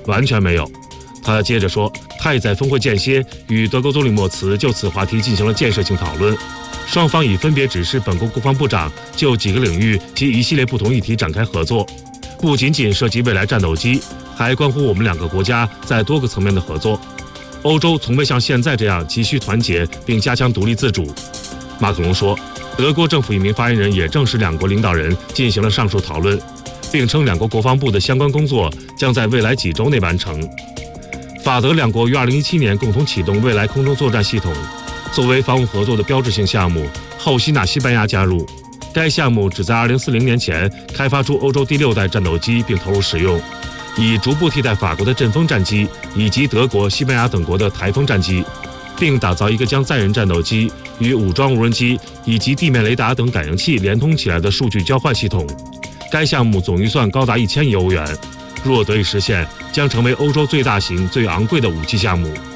完全没有。他接着说，他也在峰会间歇与德国总理默茨就此话题进行了建设性讨论，双方已分别指示本国国防部长就几个领域及一系列不同议题展开合作，不仅仅涉及未来战斗机，还关乎我们两个国家在多个层面的合作。欧洲从未像现在这样急需团结并加强独立自主。马克龙说，德国政府一名发言人也证实两国领导人进行了上述讨论，并称两国国防部的相关工作将在未来几周内完成。法德两国于2017年共同启动未来空中作战系统，作为防务合作的标志性项目，后吸纳西班牙加入。该项目旨在2040年前开发出欧洲第6代战斗机并投入使用，以逐步替代法国的阵风战机以及德国、西班牙等国的台风战机，并打造一个将载人战斗机与武装无人机以及地面雷达等感应器连通起来的数据交换系统。该项目总预算高达1000亿欧元，若得以实现，将成为欧洲最大型、最昂贵的武器项目。